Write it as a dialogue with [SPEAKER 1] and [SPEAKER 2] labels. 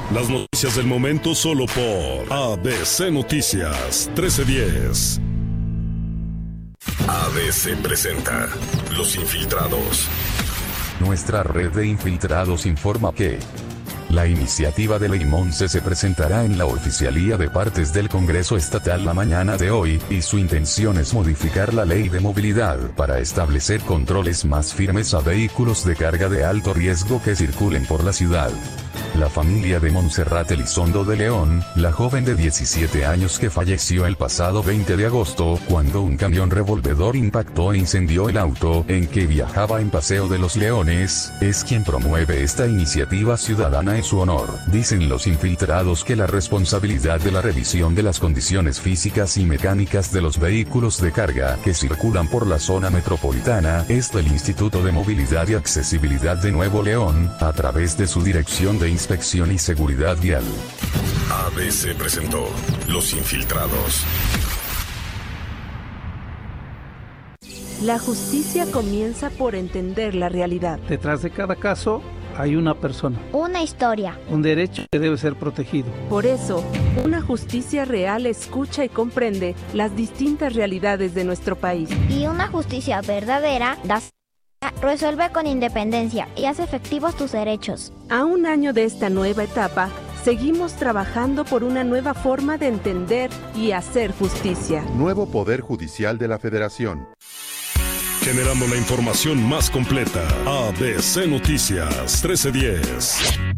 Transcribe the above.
[SPEAKER 1] Las noticias del momento solo por ABC Noticias 1310. ABC presenta Los Infiltrados.
[SPEAKER 2] Nuestra red de infiltrados informa que la iniciativa de Ley Monse se presentará en la Oficialía de Partes del Congreso Estatal la mañana de hoy, y su intención es modificar la Ley de Movilidad para establecer controles más firmes a vehículos de carga de alto riesgo que circulen por la ciudad. La familia de Montserrat Elizondo de León, la joven de 17 años que falleció el pasado 20 de agosto, cuando un camión revolvedor impactó e incendió el auto en que viajaba en Paseo de los Leones, es quien promueve esta iniciativa ciudadana en su honor. Dicen los infiltrados que la responsabilidad de la revisión de las condiciones físicas y mecánicas de los vehículos de carga que circulan por la zona metropolitana es del Instituto de Movilidad y Accesibilidad de Nuevo León, a través de su Dirección de Inspección y Seguridad Vial.
[SPEAKER 1] ABC presentó Los Infiltrados.
[SPEAKER 3] La justicia comienza por entender la realidad.
[SPEAKER 4] Detrás de cada caso hay una persona,
[SPEAKER 5] una historia,
[SPEAKER 4] un derecho que debe ser protegido.
[SPEAKER 3] Por eso, una justicia real escucha y comprende las distintas realidades de nuestro país.
[SPEAKER 5] Y una justicia verdadera resuelve con independencia y hace efectivos tus derechos.
[SPEAKER 3] A un año de esta nueva etapa, seguimos trabajando por una nueva forma de entender y hacer justicia.
[SPEAKER 6] Nuevo Poder Judicial de la Federación.
[SPEAKER 1] Generando la información más completa. ABC Noticias 1310.